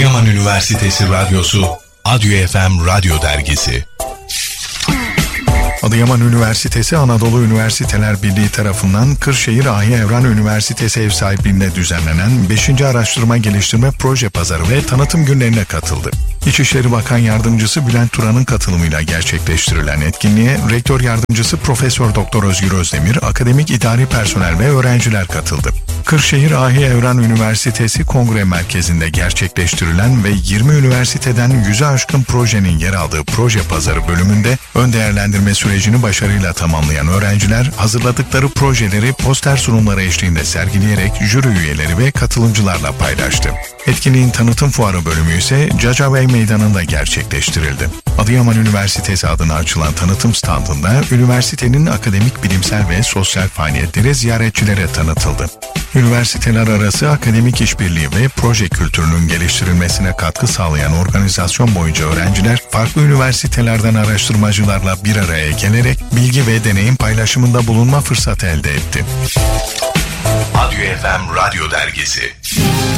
Adıyaman Üniversitesi Radyosu, Adyo FM Radyo Dergisi. Adıyaman Üniversitesi Anadolu Üniversiteler Birliği tarafından Kırşehir Ahi Evran Üniversitesi ev sahipliğinde düzenlenen 5. Araştırma Geliştirme Proje Pazarı ve Tanıtım Günlerine katıldı. İçişleri Bakan Yardımcısı Bülent Turan'ın katılımıyla gerçekleştirilen etkinliğe Rektör Yardımcısı Profesör Doktor Özgür Özdemir, akademik idari personel ve öğrenciler katıldı. Kırşehir Ahi Evran Üniversitesi Kongre Merkezi'nde gerçekleştirilen ve 20 üniversiteden 100'e aşkın projenin yer aldığı Proje Pazarı bölümünde ön değerlendirme sürecini başarıyla tamamlayan öğrenciler hazırladıkları projeleri poster sunumları eşliğinde sergileyerek jüri üyeleri ve katılımcılarla paylaştı. Etkinliğin tanıtım fuarı bölümü ise Cacabey Meydanı'nda gerçekleştirildi. Adıyaman Üniversitesi adına açılan tanıtım standında üniversitenin akademik, bilimsel ve sosyal faaliyetleri ziyaretçilere tanıtıldı. Üniversiteler arası akademik işbirliği ve proje kültürünün geliştirilmesine katkı sağlayan organizasyon boyunca öğrenciler farklı üniversitelerden araştırmacılarla bir araya gelerek bilgi ve deneyim paylaşımında bulunma fırsatı elde etti. Adyo FM Radyo Dergisi.